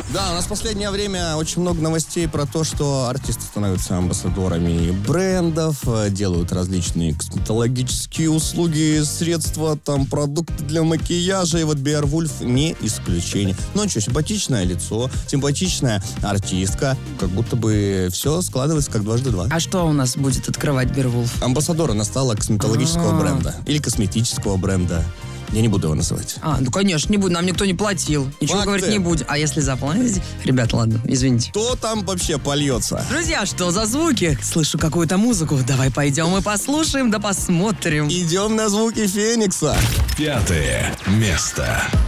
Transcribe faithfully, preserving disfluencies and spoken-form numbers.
Да, у нас в последнее время очень много новостей про то, что артисты становятся амбассадорами брендов, делают различные косметологические услуги, средства, там, продукты для макияжа. И вот Беовульф не исключение. Ну что, симпатичное лицо, симпатичная артистка. Как будто бы все складывается как дважды два. А что у нас будет открывать Беовульф? Амбассадор, она стала косметологического А-а-а. бренда. Или косметического бренда. Я не буду его называть. А, ну конечно, не буду, нам никто не платил. Ничего Факты. говорить не будет. А если заплатите? Ребят, ладно, извините. Что там вообще польется? Друзья, что за звуки? Слышу какую-то музыку. Давай пойдем и послушаем, да посмотрим. Идем на звуки Феникса. Пятое место.